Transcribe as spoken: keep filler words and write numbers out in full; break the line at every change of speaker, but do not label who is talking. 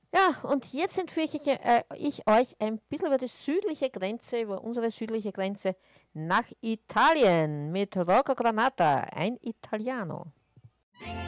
Ja, und jetzt entführe ich, äh, ich euch ein bisschen über die südliche Grenze, über unsere südliche Grenze nach Italien mit Rocco Granata, ein Italiano.